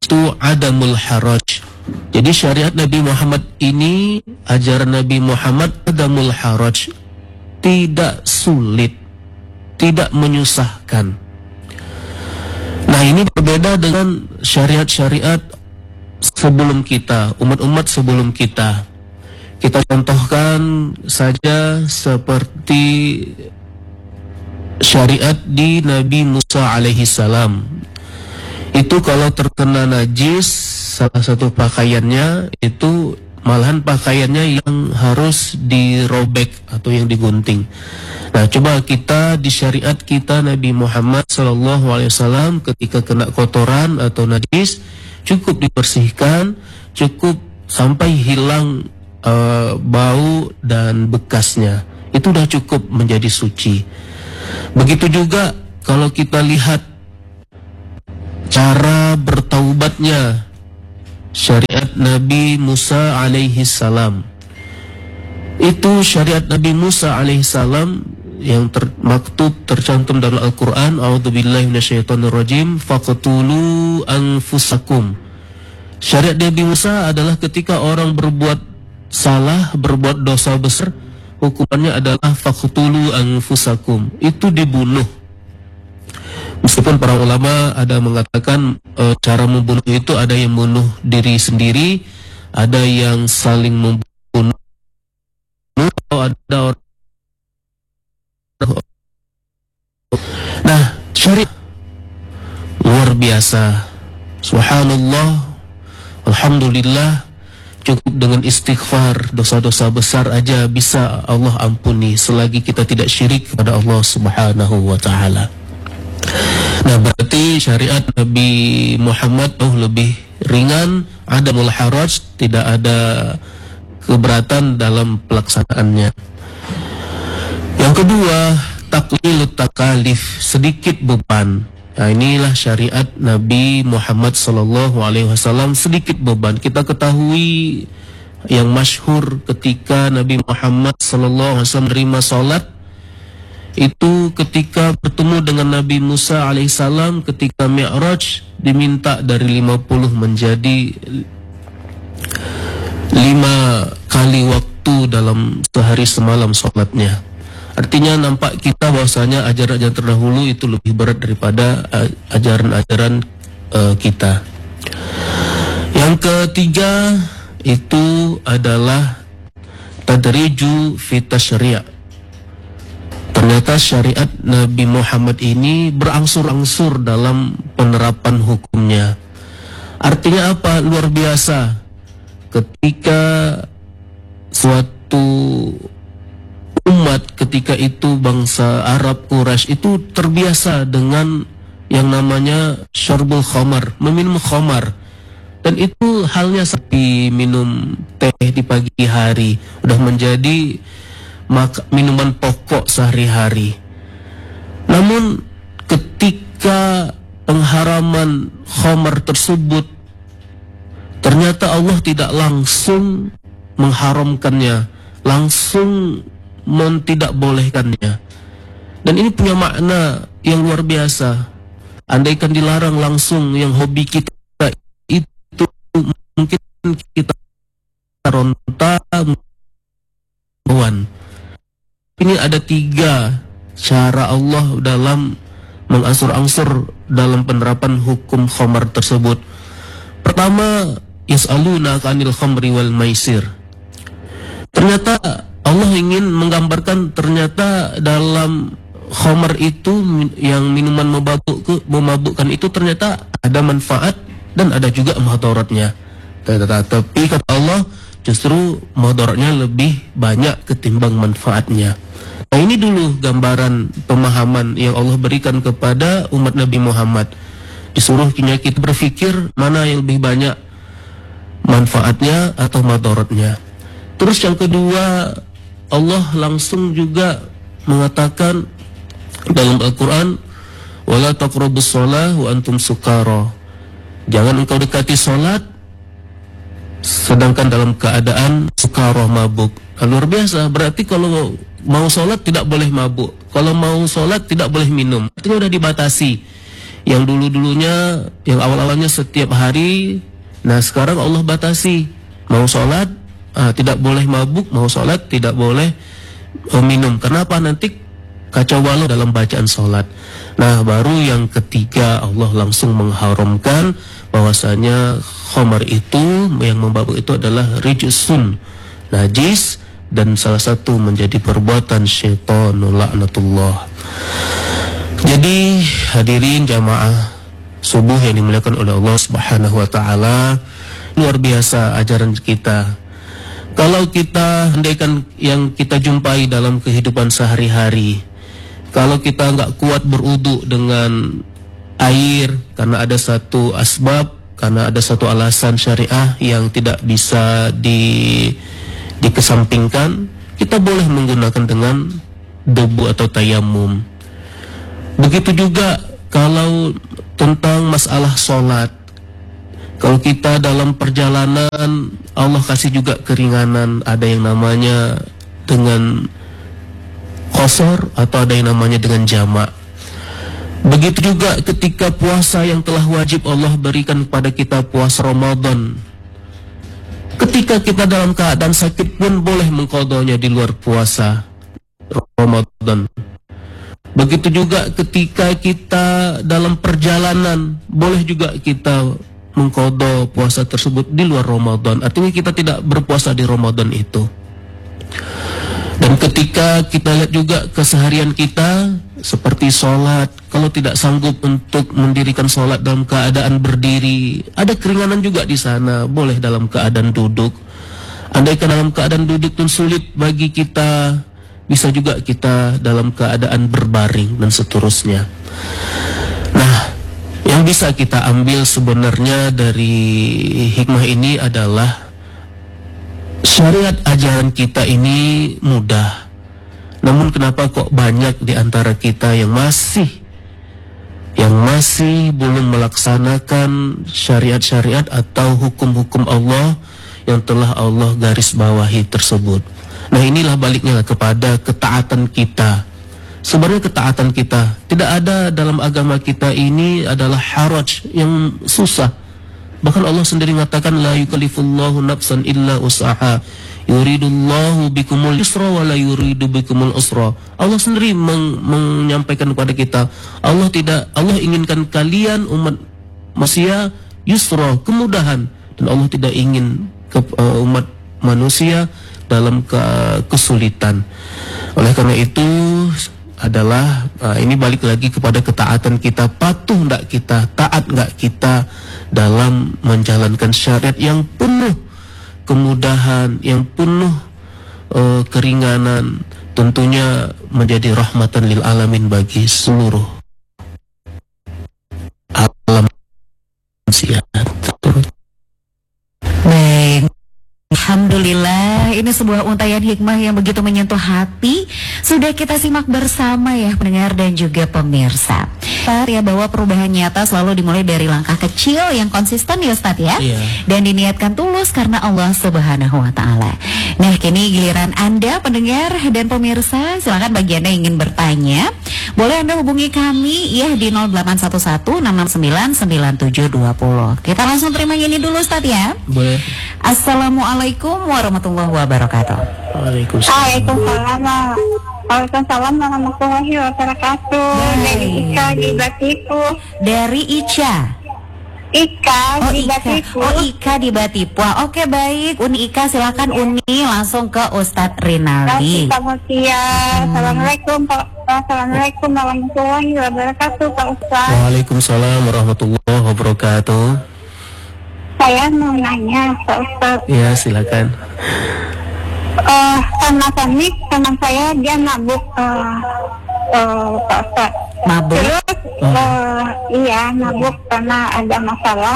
yaitu adamul haraj. Jadi syariat Nabi Muhammad ini, ajaran Nabi Muhammad adamul haraj, tidak sulit, tidak menyusahkan. Nah, ini berbeda dengan syariat-syariat sebelum kita, umat-umat sebelum kita. Kita contohkan saja seperti syariat di Nabi Musa alaihi salam. Itu kalau terkena najis salah satu pakaiannya, itu malahan pakaiannya yang harus dirobek atau yang digunting. Nah, coba kita di syariat kita Nabi Muhammad SAW ketika kena kotoran atau najis cukup dibersihkan, cukup sampai hilang bau dan bekasnya. Itu sudah cukup menjadi suci. Begitu juga kalau kita lihat cara bertaubatnya syariat Nabi Musa alaihi salam. Itu syariat Nabi Musa alaihi salam yang termaktub tercantum dalam Al-Quran, a'udzubillahi minasyaitonirrajim, faqtulu anfusakum. Syariat Nabi Musa adalah ketika orang berbuat salah, berbuat dosa besar, hukumannya adalah faqtulu anfusakum, itu dibunuh. Meskipun para ulama ada mengatakan cara membunuh itu ada yang membunuh diri sendiri, ada yang saling membunuh, atau ada orang. Nah, syariat luar biasa. Subhanallah, alhamdulillah, cukup dengan istighfar, dosa-dosa besar aja bisa Allah ampuni selagi kita tidak syirik kepada Allah Subhanahu wa ta'ala. Nah, berarti syariat Nabi Muhammad lebih ringan, adamul haraj, tidak ada keberatan dalam pelaksanaannya. Yang kedua, taqlilut takalif, sedikit beban. Nah, inilah syariat Nabi Muhammad SAW, sedikit beban. Kita ketahui yang masyhur ketika Nabi Muhammad SAW menerima salat, itu ketika bertemu dengan Nabi Musa alaihissalam ketika Mi'raj, diminta dari 50 menjadi 5 kali waktu dalam sehari semalam sholatnya. Artinya nampak kita bahwasanya ajaran-ajaran terdahulu itu lebih berat daripada ajaran-ajaran kita. Yang ketiga itu adalah tadriju fi tasyri'. Ternyata syariat Nabi Muhammad ini berangsur-angsur dalam penerapan hukumnya. Artinya apa? Luar biasa. Ketika suatu umat, ketika itu bangsa Arab Quraisy itu terbiasa dengan yang namanya syarbul khamar, meminum khamar. Dan itu halnya seperti minum teh di pagi hari, udah menjadi minuman pokok sehari-hari. Namun ketika pengharaman khamar tersebut, ternyata Allah tidak langsung mengharamkannya, langsung tidak bolehkannya. Dan ini punya makna yang luar biasa. Andaikan dilarang langsung, yang hobi kita itu mungkin kita ronta buan. Ini ada 3 cara Allah dalam mengangsur-angsur dalam penerapan hukum khamar tersebut. Pertama, yas'alunaka 'anil khamri wal maisir. Ternyata Allah ingin menggambarkan ternyata dalam khamar itu, yang minuman memabukkan itu ternyata ada manfaat dan ada juga mudaratnya. Tetapi kata Allah, justru mudaratnya lebih banyak ketimbang manfaatnya. Nah, ini dulu gambaran pemahaman yang Allah berikan kepada umat Nabi Muhammad. Disuruhnya kita berpikir mana yang lebih banyak manfaatnya atau mudaratnya. Terus yang kedua, Allah langsung juga mengatakan dalam Al-Quran, wala taqrabus shalah wa antum sukara. Jangan engkau dekati salat sedangkan dalam keadaan sukara, mabuk. Nah, luar biasa. Berarti kalau mau salat tidak boleh mabuk, kalau mau salat tidak boleh minum. Artinya sudah dibatasi. Yang dulu-dulunya, yang awal-awalnya setiap hari, nah sekarang Allah batasi. Mau sholat, tidak boleh mabuk, mau sholat tidak boleh minum. Kenapa? Nanti kacau balau dalam bacaan sholat. Nah baru yang ketiga Allah langsung mengharamkan bahwasanya khamar itu, yang memabuk itu adalah rijsun, najis, dan salah satu menjadi perbuatan syaitan, laknatullah. Jadi hadirin jamaah subuh yang dimuliakan oleh Allah Subhanahu wa taala, luar biasa ajaran kita. Kalau kita andaikan yang kita jumpai dalam kehidupan sehari-hari, kalau kita nggak kuat berwudu dengan air karena ada satu asbab, karena ada satu alasan syariah yang tidak bisa dikesampingkan, kita boleh menggunakan dengan debu atau tayamum. Begitu juga kalau tentang masalah sholat. Kalau kita dalam perjalanan, Allah kasih juga keringanan. Ada yang namanya dengan qasar atau ada yang namanya dengan jamak. Begitu juga ketika puasa yang telah wajib Allah berikan kepada kita, puasa Ramadan. Ketika kita dalam keadaan sakit pun boleh mengqadanya di luar puasa Ramadan. Begitu juga ketika kita dalam perjalanan, boleh juga kita mengqadha puasa tersebut di luar Ramadan. Artinya kita tidak berpuasa di Ramadan itu. Dan ketika kita lihat juga keseharian kita, seperti sholat, kalau tidak sanggup untuk mendirikan sholat dalam keadaan berdiri, ada keringanan juga di sana, boleh dalam keadaan duduk. Andaikan dalam keadaan duduk pun sulit bagi kita, bisa juga kita dalam keadaan berbaring dan seterusnya. Nah, yang bisa kita ambil sebenarnya dari hikmah ini adalah syariat ajaran kita ini mudah. Namun kenapa kok banyak di antara kita yang masih belum melaksanakan syariat-syariat atau hukum-hukum Allah yang telah Allah garis bawahi tersebut. Nah inilah baliknya kepada ketaatan kita. Sebenarnya ketaatan kita tidak ada dalam agama kita ini adalah haraj yang susah. Bahkan Allah sendiri mengatakan la yukallifullahu nafsan illa usaha, yuridullahu bikumul yusra wa la yuridu bikumul usra. Allah sendiri menyampaikan kepada kita, Allah inginkan kalian umat manusia yusra, kemudahan, dan Allah tidak ingin umat manusia dalam kesulitan. Oleh karena itu adalah ini balik lagi kepada ketaatan kita, patuh enggak kita, taat enggak kita dalam menjalankan syariat yang penuh kemudahan, yang penuh keringanan, tentunya menjadi rahmatan lil alamin bagi seluruh alam manusia. Baik, alhamdulillah, ini sebuah untayan hikmah yang begitu menyentuh hati. Sudah kita simak bersama ya pendengar dan juga pemirsa. Ya, bahwa perubahan nyata selalu dimulai dari langkah kecil yang konsisten ya Ustadz ya. Dan diniatkan tulus karena Allah Subhanahu wa taala. Nah, kini giliran Anda pendengar dan pemirsa, silakan bagi Anda yang ingin bertanya, boleh Anda hubungi kami ya di 0811-669-9720. Kita langsung terima ini dulu Ustadz ya. Boleh. Assalamualaikum warahmatullahi wabarakatuh. Waalaikumsalam. Waalaikumsalam warahmatullahi wabarakatuh. Dari Ika di Batipu. Dari Ica. Ika di Batipu. Ika di Batipu. Oke, baik. Uni Ika, silakan Uni langsung ke Ustadz Rinaldi. Assalamualaikum Pak. Assalamualaikum warahmatullahi wabarakatuh Pak Ustadz. Waalaikumsalam warahmatullahi wabarakatuh. Saya mau nanya Pak Ustadz. Ya, silakan. Sama teman saya dia mabuk Pak Ustadz. Mabuk? Terus iya mabuk karena ada masalah.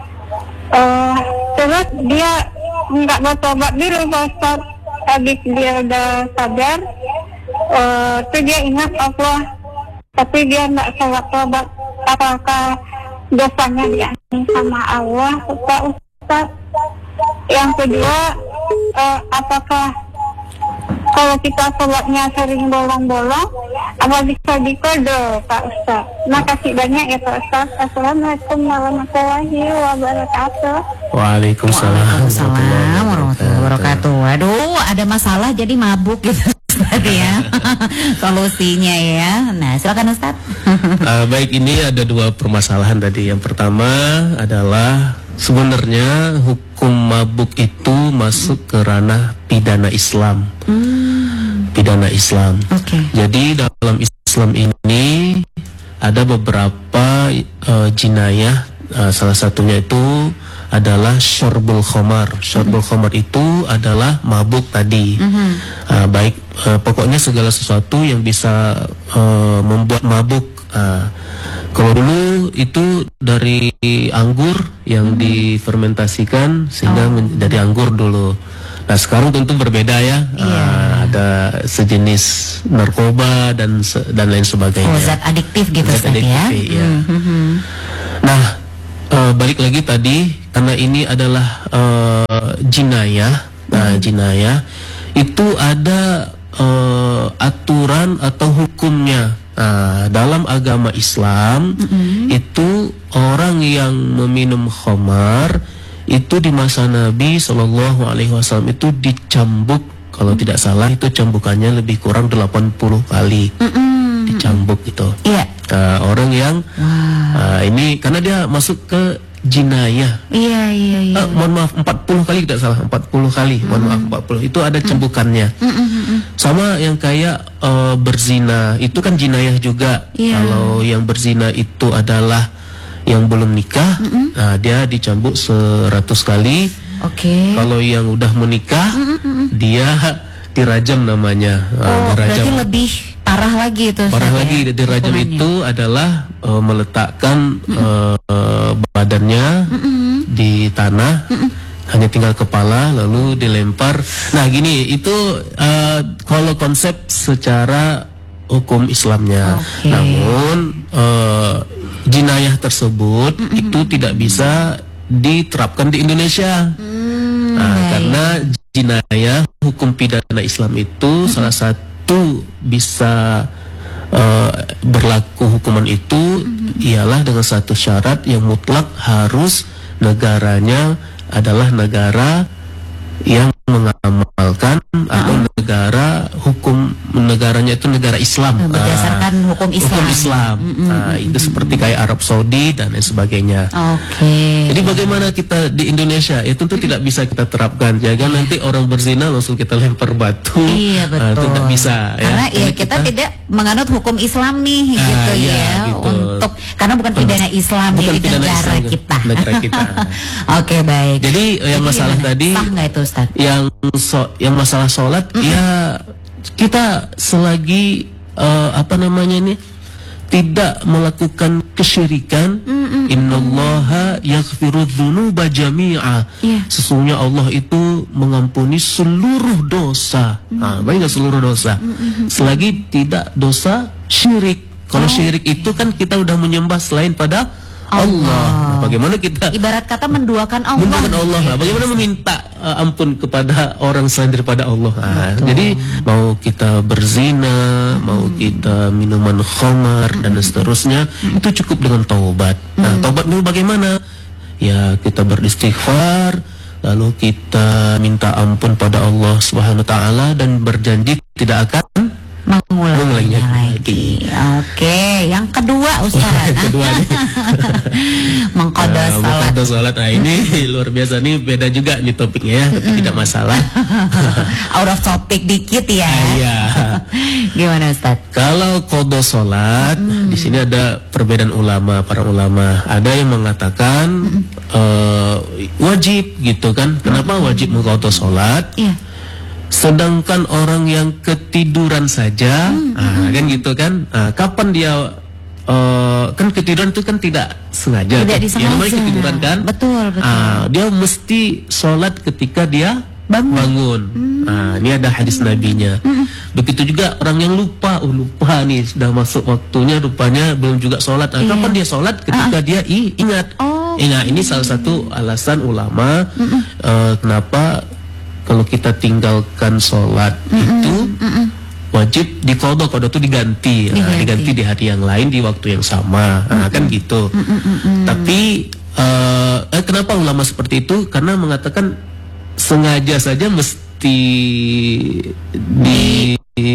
Terus dia nggak bertobat dulu Pak Ustadz. Habis dia udah sadar, terus dia ingat Allah, tapi dia nggak sholat tobat. Apakah dosanya diampuni sama Allah Pak Ustadz? Yang kedua, apakah kalau kita sholatnya sering bolong-bolong, apa bisa dikode Pak Ustaz? Makasih banyak ya Pak Ustaz. Assalamualaikum warahmatullahi wabarakatuh. Waalaikumsalam Waalaikumsalam warahmatullahi wabarakatuh. Waduh, ada masalah jadi mabuk gitu Ustaz ya. Solusinya ya. Nah, silakan Ustaz. Baik, ini ada dua permasalahan tadi. Yang pertama adalah sebenarnya hukum mabuk itu masuk ke ranah pidana Islam. Pidana Islam. Oke. Jadi dalam Islam ini ada beberapa jinayah. Salah satunya itu adalah syurbul khamar. Syurbul khamar itu adalah mabuk tadi. Baik, pokoknya segala sesuatu yang bisa membuat mabuk. Kalau dulu itu dari anggur yang difermentasikan sehingga dari anggur dulu. Nah sekarang tentu berbeda ya. Ada sejenis narkoba dan lain sebagainya. Oh, zat adiktif gitu Zat Ustaz ya. adiktif, iya. Nah balik lagi tadi karena ini adalah jinayah. Nah jinayah itu ada aturan atau hukumnya. Nah, dalam agama Islam itu orang yang meminum khamar itu di masa Nabi Shallallahu Alaihi Wasallam itu dicambuk, kalau tidak salah itu cambukannya lebih kurang 80 kali dicambuk gitu. Iya. Orang yang ini karena dia masuk ke jinayah. Iya. Mohon maaf 40 kali tidak salah, 40 kali. Mohon maaf 40. Itu ada cambukannya. Sama yang kayak berzina, itu kan jinayah juga. Iya. Kalau yang berzina itu adalah yang belum nikah, nah dia dicambuk 100 kali. Oke. Kalau yang udah menikah, dia dirajam namanya. Berarti lebih parah lagi itu. Parah Ustaz, lagi, ya? dirajam Hukumannya. itu adalah meletakkan badannya di tanah, hanya tinggal kepala lalu dilempar. Nah gini, itu kalau konsep secara hukum Islamnya. Oke. Namun jinayah tersebut itu tidak bisa diterapkan di Indonesia. Karena jinayah hukum pidana Islam itu salah satu bisa berlaku hukuman itu ialah dengan satu syarat yang mutlak, harus negaranya adalah negara yang mengamalkan atau negara hukum negaranya itu negara Islam, berdasarkan hukum Islam. Hukum Islam. Nah, itu seperti kayak Arab Saudi dan lain sebagainya. Oke. Jadi bagaimana kita di Indonesia? Ya tentu tidak bisa kita terapkan. Jangan nanti orang berzina langsung kita lempar batu. Iya betul. Itu tidak bisa. Karena ya kita tidak menganut hukum Islam nih gitu iya, ya. gitu. Untuk karena bukan pidana Islam Bukan di pidana negara Islam, kita. negara kita. Oke baik. Jadi yang masalah gimana? tadi, Sah nggak itu Ustaz? yang masalah sholat, ya kita selagi tidak melakukan kesyirikan, innallaha yaghfiru dzunuba jami'a. Iya. Sesungguhnya Allah itu mengampuni seluruh dosa. Baik nggak seluruh dosa? Selagi tidak dosa syirik. Kalau syirik itu kan kita udah menyembah selain pada Allah. Nah, bagaimana kita Ibarat kata menduakan Allah. menduakan Allah? Nah, bagaimana meminta ampun kepada orang selain daripada Allah? Nah, jadi mau kita berzina, mau kita minuman khamar dan seterusnya, itu cukup dengan taubat. Nah, taubat dulu bagaimana? Ya, kita beristighfar, lalu kita minta ampun pada Allah Subhanahu wa taala dan berjanji tidak akan mengulanginya lagi. Oke, yang kedua Ustaz. Kedua nih. Mengqada salat. Mengqada salat. Nah, ini luar biasa nih, beda juga nih topiknya ya, tapi tidak masalah. Out of topic dikit ya. Iya. Gimana Ustaz? Kalau qada salat, di sini ada perbedaan para ulama. Ada yang mengatakan wajib gitu kan. Kenapa wajib mengqada salat? Iya. Sedangkan orang yang ketiduran saja, kan gitu kan, kapan dia kan ketiduran itu kan tidak sengaja, Tidak kan? disengaja. Ya, namanya ketiduran kan, Betul. dia mesti sholat ketika dia bangun. Ini ada hadis nabinya. Begitu juga orang yang lupa nih sudah masuk waktunya, rupanya belum juga sholat. Kapan dia sholat? Ketika dia ingat. Nah, ini salah satu alasan ulama kenapa kalau kita tinggalkan sholat itu wajib diqadha, qadha itu diganti. Diganti di hari yang lain di waktu yang sama. Kan gitu. Tapi kenapa ulama seperti itu? Karena mengatakan sengaja saja mesti di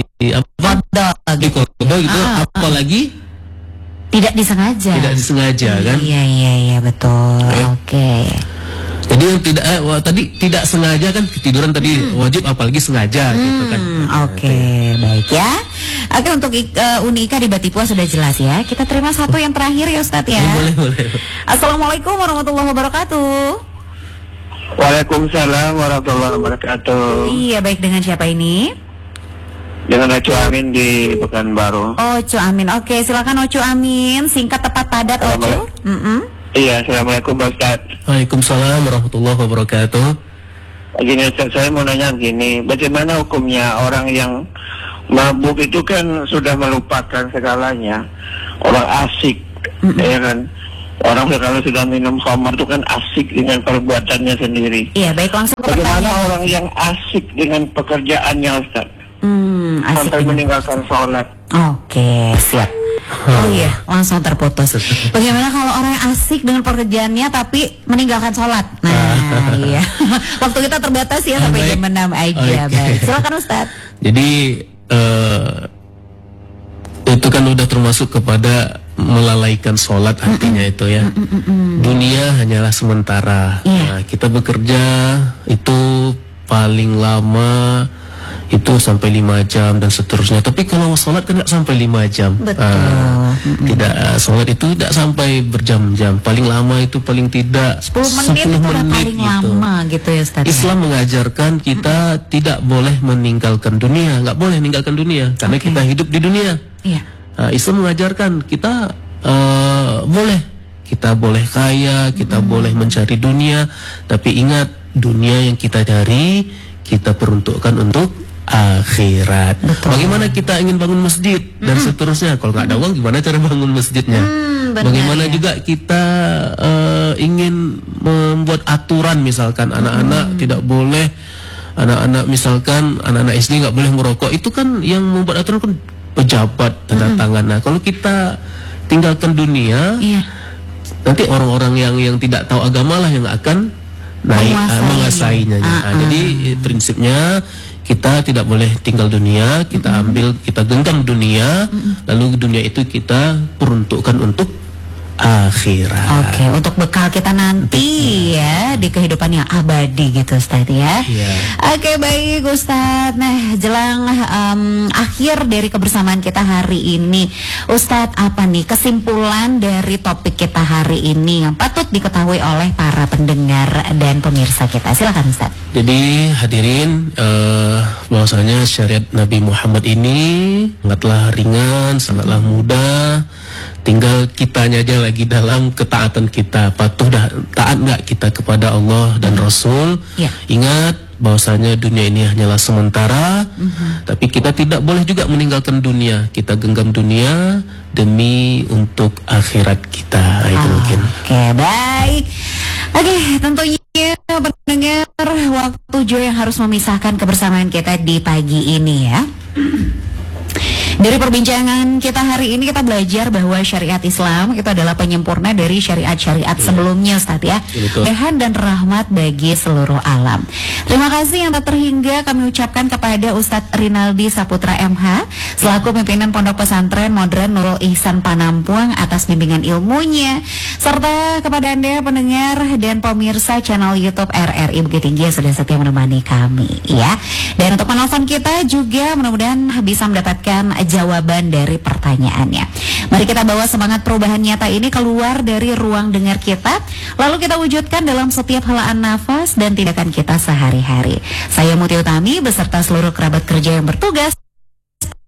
qadha gitu, apalagi tidak disengaja kan? Iya betul. Oke. Jadi yang tidak sengaja kan ketiduran tadi wajib, apalagi sengaja gitu kan. Oke, baik ya. Oke, untuk Uni Ika di Batipua sudah jelas ya. Kita terima satu yang terakhir ya Ustadz ya. Boleh. Assalamualaikum warahmatullahi wabarakatuh. Waalaikumsalam warahmatullahi wabarakatuh. Iya, baik, dengan siapa ini? Dengan Ocu Amin di Pekanbaru. Ocu Amin. Oke, silakan Ocu Amin. Singkat, tepat, padat Ocu. Iya, assalamualaikum Pak Ustaz. Waalaikumsalam warahmatullahi wabarakatuh. Gini Ustaz, saya mau nanya gini, bagaimana hukumnya orang yang mabuk itu kan sudah melupakan segalanya, orang asik, ya kan? Orang kalau sudah minum khamar itu kan asik dengan perbuatannya sendiri. Iya, baik, langsung ke bagaimana orang yang asik dengan pekerjaannya Ustaz? Sampai meninggalkan sholat. Oke, siap. Oh iya, langsung terputus. Bagaimana kalau orang yang asik dengan pekerjaannya tapi meninggalkan sholat? Nah, iya. Waktu kita terbatas ya, sampai jam 6 aja. Baik, silakan Ustadz. Jadi itu kan udah termasuk kepada melalaikan sholat artinya itu ya. Dunia hanyalah sementara. Nah, kita bekerja itu paling lama itu sampai 5 jam dan seterusnya. Tapi kalau sholat kan tidak sampai 5 jam. Tidak, sholat itu tidak sampai berjam-jam. Paling lama itu paling tidak 10 menit itu paling gitu. Lama gitu ya Ustaz. Islam mengajarkan kita tidak boleh meninggalkan dunia, nggak boleh meninggalkan dunia karena kita hidup di dunia. Islam mengajarkan kita boleh kaya, kita boleh mencari dunia, tapi ingat dunia yang kita cari kita peruntukkan untuk akhirat. Bagaimana kita ingin bangun masjid dan seterusnya, kalau nggak ada uang gimana cara bangun masjidnya? Bagaimana juga kita ingin membuat aturan, misalkan anak-anak tidak boleh, anak-anak misalkan anak-anak SD nggak boleh merokok, itu kan yang membuat aturan kan pejabat tanda tangan. Nah, kalau kita tinggalkan dunia, nanti orang-orang yang tidak tahu agama lah yang akan menguasainya. Jadi prinsipnya kita tidak boleh tinggal dunia, kita genggam dunia, lalu dunia itu kita peruntukkan untuk akhirat. Oke, untuk bekal kita nanti ya di kehidupan yang abadi gitu Ustadz ya. Oke, baik Ustadz. Nah, jelang akhir dari kebersamaan kita hari ini, Ustadz, apa nih kesimpulan dari topik kita hari ini yang patut diketahui oleh para pendengar dan pemirsa kita? Silakan Ustadz. Jadi hadirin, bahwasanya syariat Nabi Muhammad ini sangatlah ringan, sangatlah mudah. Tinggal kitanya aja lagi dalam ketaatan kita, taat nggak kita kepada Allah dan Rasul. Ingat bahwasanya dunia ini hanyalah sementara, tapi kita tidak boleh juga meninggalkan dunia. Kita genggam dunia demi untuk akhirat kita. Itu mungkin. Oke, baik. Oke, tentunya pendengar, waktu juga yang harus memisahkan kebersamaan kita di pagi ini ya. Dari perbincangan kita hari ini kita belajar bahwa syariat Islam itu adalah penyempurna dari syariat-syariat sebelumnya Ustaz ya. Berkah dan rahmat bagi seluruh alam. Terima kasih yang tak terhingga kami ucapkan kepada Ustadz Rinaldi Saputra MH selaku pimpinan Pondok Pesantren Modern Nurul Ihsan Panampuang atas bimbingan ilmunya, serta kepada Anda pendengar dan pemirsa channel YouTube RRI Bukit Tinggi yang sudah setia menemani kami ya. Dan untuk penelpon kita juga mudah-mudahan bisa mendapatkan jawaban dari pertanyaannya. Mari kita bawa semangat perubahan nyata ini keluar dari ruang dengar kita, lalu kita wujudkan dalam setiap helaan nafas dan tindakan kita sehari-hari. Saya Muti Utami beserta seluruh kerabat kerja yang bertugas